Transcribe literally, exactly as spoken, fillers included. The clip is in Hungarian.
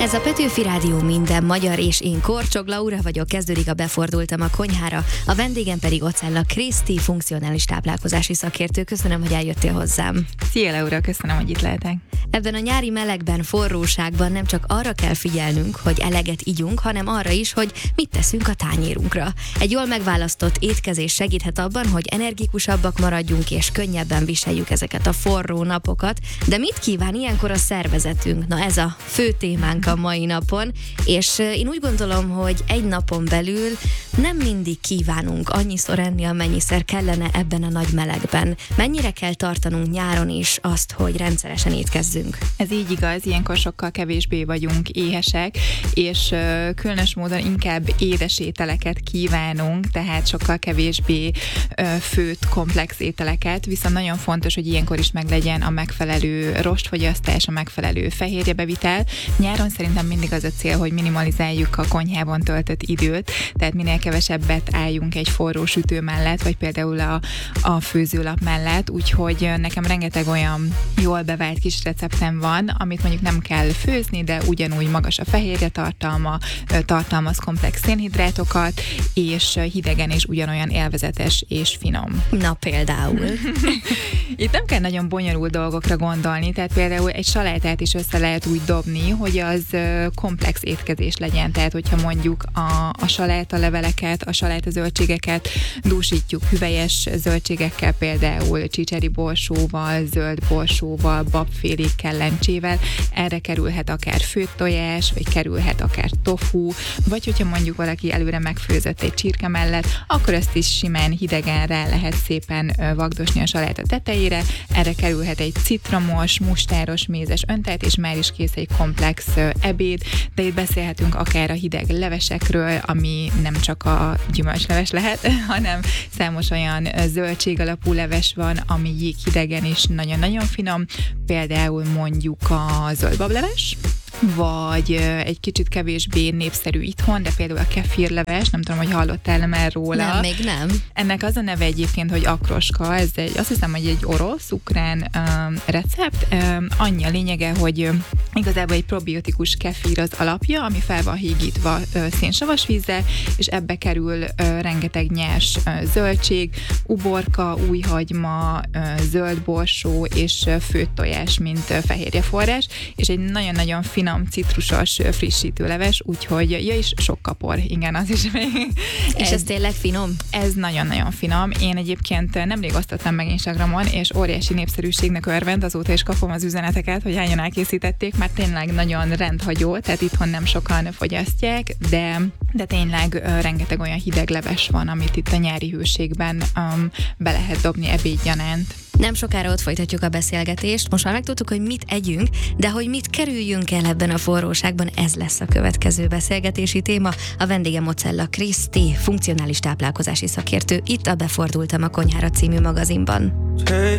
Ez a Petőfi Rádió minden magyar, és én Korcsog Laura vagyok, kezdődik a Befordultam a konyhára, a vendégem pedig Ocella Kriszti, funkcionális táplálkozási szakértő. Köszönöm, hogy eljöttél hozzám. Szia Laura, köszönöm, hogy itt lehetek. Ebben a nyári melegben, forróságban nem csak arra kell figyelnünk, hogy eleget igyunk, hanem arra is, hogy mit teszünk a tányérunkra. Egy jól megválasztott étkezés segíthet abban, hogy energikusabbak maradjunk és könnyebben viseljük ezeket a forró napokat. De mit kíván ilyenkor a szervezetünk? Na, ez a fő témánk a mai napon, és én úgy gondolom, hogy egy napon belül nem mindig kívánunk annyiszor enni, amennyiszer kellene ebben a nagy melegben. Mennyire kell tartanunk nyáron is azt, hogy rendszeresen étkezzünk? Ez így igaz, ilyenkor sokkal kevésbé vagyunk éhesek, és uh, különös módon inkább édes ételeket kívánunk, tehát sokkal kevésbé uh, főtt, komplex ételeket, viszont nagyon fontos, hogy ilyenkor is meglegyen a megfelelő rostfogyasztás, a megfelelő fehérjebevitel. Nyáron szerintem mindig az a cél, hogy minimalizáljuk a konyhában töltött időt, tehát minél kevesebbet álljunk egy forró sütő mellett, vagy például a, a főzőlap mellett, úgyhogy nekem rengeteg olyan jól bevált kis receptem van, amit mondjuk nem kell főzni, de ugyanúgy magas a fehérje tartalma, tartalmaz komplex szénhidrátokat, és hidegen is ugyanolyan élvezetes és finom. Na például. Itt nem kell nagyon bonyolult dolgokra gondolni, tehát például egy salátát is össze lehet úgy dobni, hogy az komplex étkezés legyen, tehát hogyha mondjuk a, a saláta leveleket, a saláta zöldségeket dúsítjuk hüvelyes zöldségekkel, például csicseri borsóval, zöld borsóval, babfélékkel, lencsével, erre kerülhet akár főtt tojás, vagy kerülhet akár tofu, vagy hogyha mondjuk valaki előre megfőzött egy csirke mellett, akkor ezt is simán hidegen rá lehet szépen vagdosni a saláta tetejére, erre kerülhet egy citromos, mustáros, mézes öntelt, és már is kész egy komplex ebéd, de itt beszélhetünk akár a hideg levesekről, ami nem csak a gyümölcsleves lehet, hanem számos olyan zöldség alapú leves van, ami jéghidegen is nagyon-nagyon finom, például mondjuk a zöldbableves, vagy egy kicsit kevésbé népszerű itthon, de például a kefirleves, nem tudom, hogy hallottál már róla. Nem, még nem. Ennek az a neve egyébként, hogy akroska, ez egy, azt hiszem, hogy egy orosz, ukrán um, recept. Um, annyi a lényege, hogy um, igazából egy probiotikus kefír az alapja, ami fel van hígítva uh, szénsavas vízzel, és ebbe kerül uh, rengeteg nyers uh, zöldség, uborka, újhagyma, uh, zöld borsó és uh, főtt tojás, mint uh, fehérjeforrás, és egy nagyon-nagyon finom finom, citrusos, frissítő leves, úgyhogy ja is sok kapor, igen, az is még. És ez, ez tényleg finom? Ez nagyon-nagyon finom. Én egyébként nemrég osztottam meg Instagramon, és óriási népszerűségnek örvend, azóta is kapom az üzeneteket, hogy hányan elkészítették, mert tényleg nagyon rendhagyó, tehát itthon nem sokan fogyasztják, de, de tényleg uh, rengeteg olyan hideg leves van, amit itt a nyári hőségben um, be lehet dobni ebédgyanánt. Nem sokára ott folytatjuk a beszélgetést. Most már megtudtuk, hogy mit együnk, de hogy mit kerüljünk el ebben a forróságban, ez lesz a következő beszélgetési téma. A vendégem Ocella Kriszti, funkcionális táplálkozási szakértő, itt a Befordultam a konyhára című magazinban.